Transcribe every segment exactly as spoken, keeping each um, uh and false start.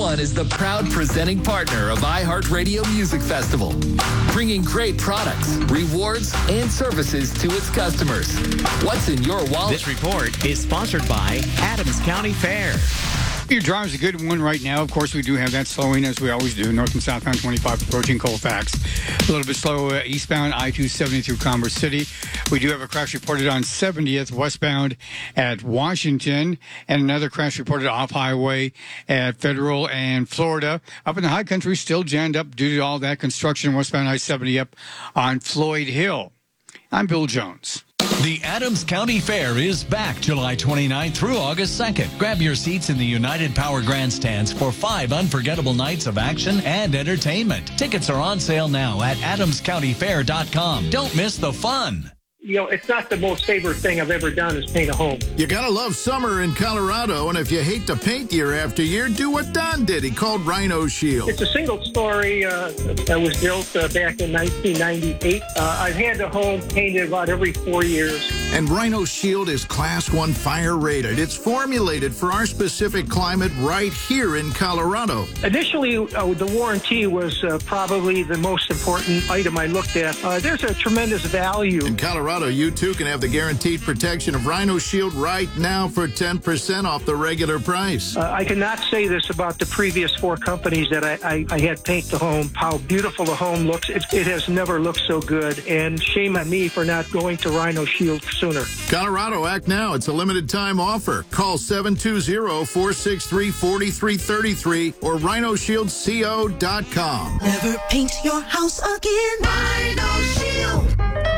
One is the proud presenting partner of iHeartRadio Music Festival, bringing great products, rewards, and services to its customers. What's in your wallet? This report is sponsored by Adams County Fair. Your drive's a good one right now. Of course, we do have that slowing, as we always do. North and southbound twenty-five approaching Colfax. A little bit slow uh, eastbound I two seventy through Commerce City. We do have a crash reported on seventieth westbound at Washington, and another crash reported off highway at Federal and Florida. Up in the high country, still jammed up due to all that construction westbound I seventy up on Floyd Hill. I'm Bill Jones. The Adams County Fair is back July twenty-ninth through August second. Grab your seats in the United Power Grandstands for five unforgettable nights of action and entertainment. Tickets are on sale now at adams county fair dot com. Don't miss the fun. You know, it's not the most favorite thing I've ever done is paint a home. You gotta love summer in Colorado, and if you hate to paint year after year, do what Don did. He called Rhino Shield. It's a single story uh, that was built uh, back in nineteen ninety-eight. Uh, I've had the home painted about every four years. And Rhino Shield is Class one fire rated. It's formulated for our specific climate right here in Colorado. Initially, uh, the warranty was uh, probably the most important item I looked at. Uh, there's a tremendous value. In Colorado, you too can have the guaranteed protection of Rhino Shield right now for ten percent off the regular price. Uh, I cannot say this about the previous four companies that I, I, I had paint the home, how beautiful the home looks. It, it has never looked so good, and shame on me for not going to Rhino Shield sooner. Colorado, act now. It's a limited time offer. Call seven two zero, four six three, four three three three or rhino shield co dot com. Never paint your house again. Rhino Shield.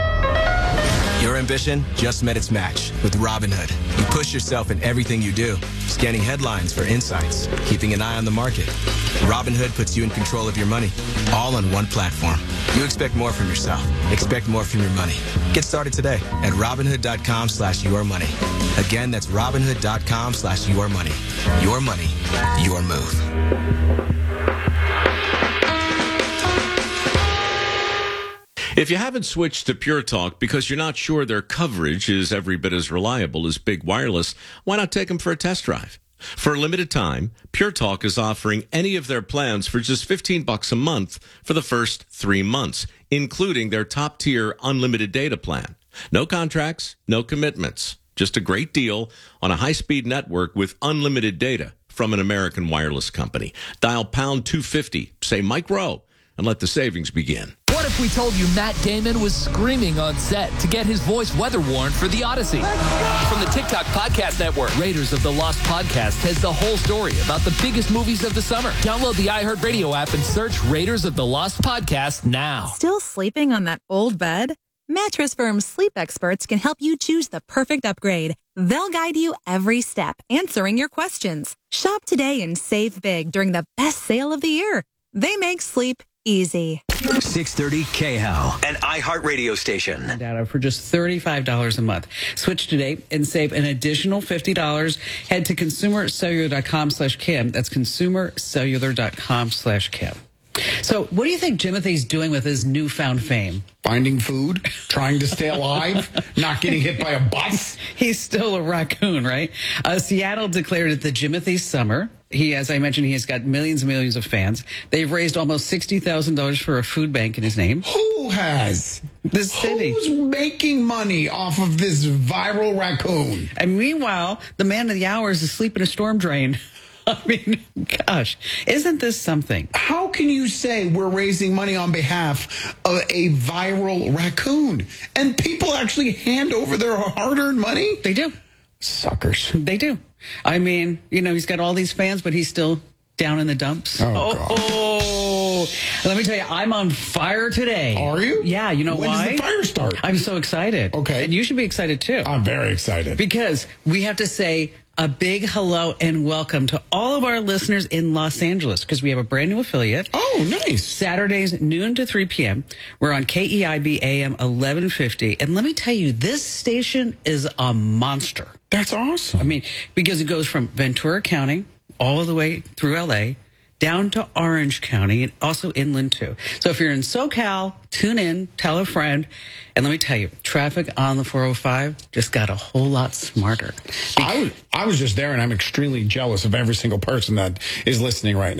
Your ambition just met its match with Robinhood. You push yourself in everything you do, scanning headlines for insights, keeping an eye on the market. Robinhood puts you in control of your money, all on one platform. You expect more from yourself. Expect more from your money. Get started today at Robinhood.com slash your money. Again, that's Robinhood.com slash your money. Your money, your move. If you haven't switched to Pure Talk because you're not sure their coverage is every bit as reliable as Big Wireless, why not take them for a test drive? For a limited time, Pure Talk is offering any of their plans for just fifteen bucks a month for the first three months, including their top-tier unlimited data plan. No contracts, no commitments. Just a great deal on a high-speed network with unlimited data from an American wireless company. Dial pound two fifty, say Mike Rowe, and let the savings begin. What if we told you Matt Damon was screaming on set to get his voice weather worn for The Odyssey? From the TikTok Podcast Network, Raiders of the Lost Podcast has the whole story about the biggest movies of the summer. Download the iHeartRadio app and search Raiders of the Lost Podcast now. Still sleeping on that old bed? Mattress Firm's sleep experts can help you choose the perfect upgrade. They'll guide you every step, answering your questions. Shop today and save big during the best sale of the year. They make sleep easy. six thirty K H O, an iHeartRadio station. Data for just thirty-five dollars a month. Switch today and save an additional fifty dollars. Head to consumercellular.com slash Kim. That's consumercellular.com slash Kim. So what do you think Jimothy's doing with his newfound fame? Finding food, trying to stay alive, not getting hit by a bus. He's still a raccoon, right? Uh, Seattle declared it the Jimothy Summer. He, as I mentioned, he has got millions and millions of fans. They've raised almost sixty thousand dollars for a food bank in his name. Who has? The city. Who's making money off of this viral raccoon? And meanwhile, the man of the hour is asleep in a storm drain. I mean, gosh, isn't this something? How can you say we're raising money on behalf of a viral raccoon and people actually hand over their hard-earned money? They do. Suckers. They do. I mean, you know, he's got all these fans, but he's still down in the dumps. Oh, oh, God. oh. Let me tell you, I'm on fire today. Are you? Yeah, you know when why? When does the fire start? I'm so excited. Okay. And you should be excited, too. I'm very excited. Because we have to say a big hello and welcome to all of our listeners in Los Angeles, because we have a brand new affiliate. Oh, nice. Saturdays, noon to three p.m. We're on K E I B A M eleven fifty. And let me tell you, this station is a monster. That's awesome. I mean, because it goes from Ventura County all the way through L A, down to Orange County, and also inland too. So if you're in SoCal, tune in, tell a friend. And let me tell you, traffic on the four oh five just got a whole lot smarter. I was, I was just there, and I'm extremely jealous of every single person that is listening right now.